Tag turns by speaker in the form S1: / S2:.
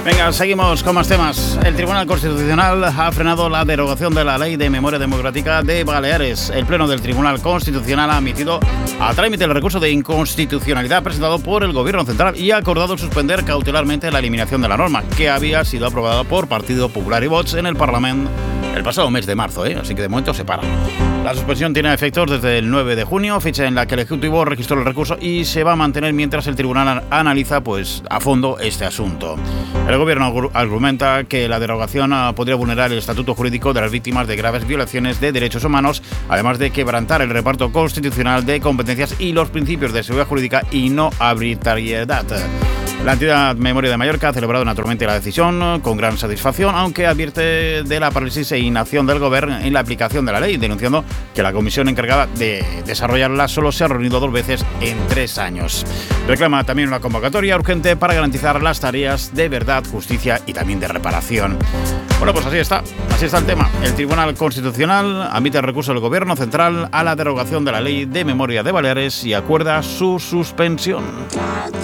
S1: Venga, seguimos con más temas. El Tribunal Constitucional ha frenado la derogación de la Ley de Memoria Democrática de Baleares. El Pleno del Tribunal Constitucional ha admitido a trámite el recurso de inconstitucionalidad presentado por el Gobierno Central y ha acordado suspender cautelarmente la eliminación de la norma, que había sido aprobada por Partido Popular y Vox en el Parlamento el pasado mes de marzo, así que de momento se para. La suspensión tiene efectos desde el 9 de junio, fecha en la que el Ejecutivo registró el recurso, y se va a mantener mientras el Tribunal analiza a fondo este asunto. El Gobierno argumenta que la derogación podría vulnerar el estatuto jurídico de las víctimas de graves violaciones de derechos humanos, además de quebrantar el reparto constitucional de competencias y los principios de seguridad jurídica y no arbitrariedad. La entidad Memoria de Mallorca ha celebrado naturalmente la decisión con gran satisfacción, aunque advierte de la parálisis e inacción del Gobierno en la aplicación de la ley, denunciando que la comisión encargada de desarrollarla solo se ha reunido 2 veces en 3 años. Reclama también una convocatoria urgente para garantizar las tareas de verdad, justicia y también de reparación. Bueno, pues así está el tema. El Tribunal Constitucional admite el recurso del Gobierno Central a la derogación de la Ley de Memoria de Baleares y acuerda su suspensión.